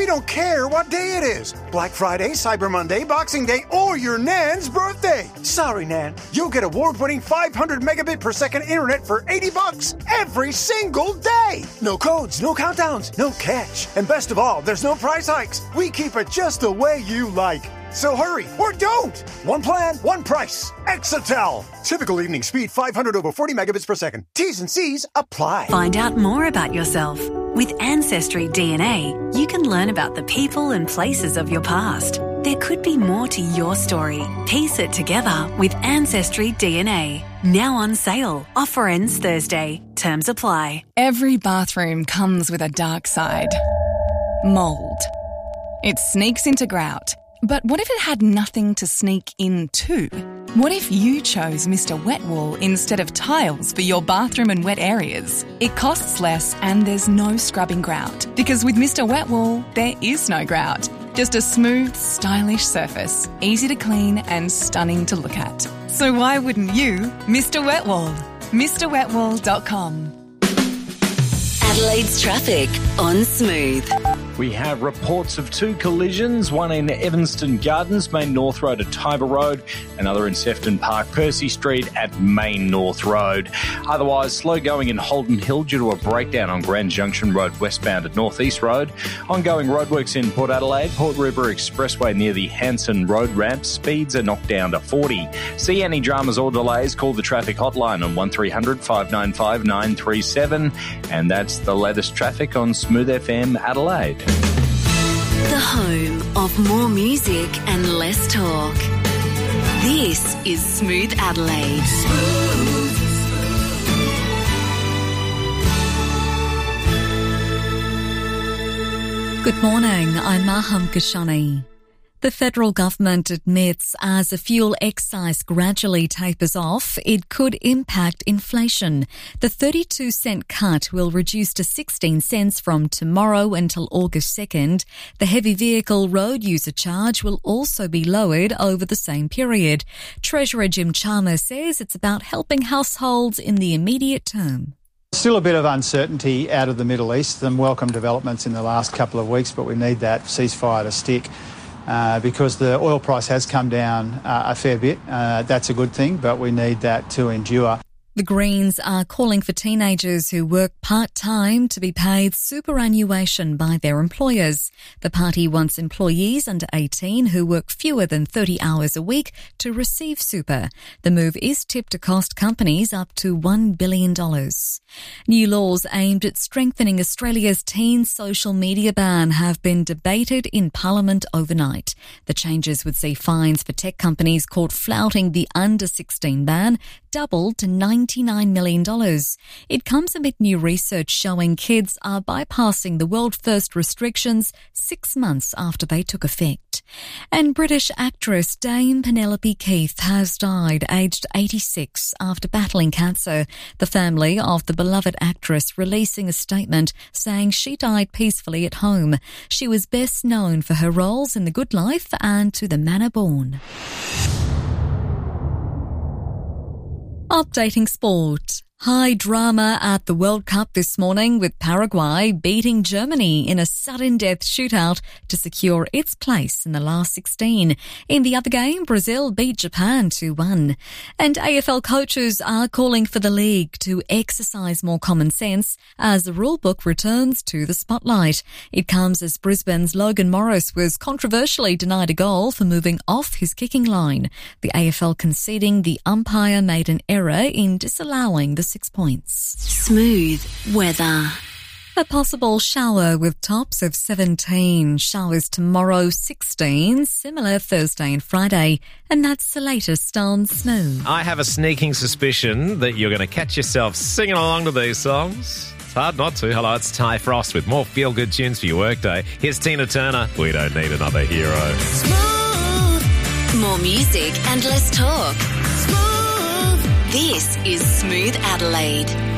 don't care what day it is. Black Friday, Cyber Monday, Boxing Day, or your Nan's birthday. Sorry, Nan. You'll get award-winning 500 megabit per second internet for $80 every single day. No codes, no countdowns, no catch. And best of all, there's no price hikes. We keep it just the way you like. So hurry, or don't! One plan, one price. Exatel. Typical evening speed 500 over 40 megabits per second. T's and C's apply. Find out more about yourself. With Ancestry DNA, you can learn about the people and places of your past. There could be more to your story. Piece it together with Ancestry DNA. Now on sale. Offer ends Thursday. Terms apply. Every bathroom comes with a dark side. Mould. It sneaks into grout. But what if it had nothing to sneak into? What if you chose Mr. Wet Wool instead of tiles for your bathroom and wet areas? It costs less and there's no scrubbing grout. Because with Mr. Wet Wool, there is no grout. Just a smooth, stylish surface, easy to clean and stunning to look at. So why wouldn't you Mr. Wet Wool? MrWetWool.com. Adelaide's traffic on Smooth. We have reports of 2 collisions, one in Evanston Gardens, Main North Road at Tiber Road, another in Sefton Park, Percy Street at Main North Road. Otherwise, slow going in Holden Hill due to a breakdown on Grand Junction Road westbound at North East Road. Ongoing roadworks in Port Adelaide, Port River Expressway near the Hanson Road ramp. Speeds are knocked down to 40. See any dramas or delays, call the traffic hotline on 1300 595 937. And that's the latest traffic on Smooth FM Adelaide. The home of more music and less talk. This is Smooth Adelaide. Good morning, I'm Maham Kashani. The federal government admits as a fuel excise gradually tapers off, it could impact inflation. The 32-cent cut will reduce to 16 cents from tomorrow until August 2nd. The heavy vehicle road user charge will also be lowered over the same period. Treasurer Jim Chalmers says it's about helping households in the immediate term. Still a bit of uncertainty out of the Middle East. Some welcome developments in the last couple of weeks, but we need that ceasefire to stick. Because the oil price has come down a fair bit. That's a good thing, but we need that to endure. The Greens are calling for teenagers who work part-time to be paid superannuation by their employers. The party wants employees under 18 who work fewer than 30 hours a week to receive super. The move is tipped to cost companies up to $1 billion. New laws aimed at strengthening Australia's teen social media ban have been debated in Parliament overnight. The changes would see fines for tech companies caught flouting the under-16 ban doubled to $99 million. It comes amid new research showing kids are bypassing the world-first restrictions 6 months after they took effect. And British actress Dame Penelope Keith has died aged 86 after battling cancer. The family of the beloved actress releasing a statement saying she died peacefully at home. She was best known for her roles in The Good Life and To the Manor Born. Updating sport. High drama at the World Cup this morning with Paraguay beating Germany in a sudden death shootout to secure its place in the last 16. In the other game, Brazil beat Japan 2-1. And AFL coaches are calling for the league to exercise more common sense as the rulebook returns to the spotlight. It comes as Brisbane's Logan Morris was controversially denied a goal for moving off his kicking line. The AFL conceding the umpire made an error in disallowing the 6 points. Smooth weather. A possible shower with tops of 17. Showers tomorrow 16. Similar Thursday and Friday. And that's the latest on Smooth. I have a sneaking suspicion that you're going to catch yourself singing along to these songs. It's hard not to. Hello, it's Ty Frost with more feel-good tunes for your workday. Here's Tina Turner. We don't need another hero. Smooth. More music and less talk. Smooth. This is Smooth Adelaide.